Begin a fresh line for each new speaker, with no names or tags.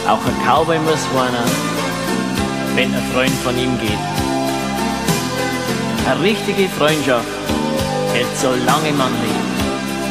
Auch ein Cowboy muss weinen, wenn ein Freund von ihm geht. Eine richtige Freundschaft hält so lange man lebt.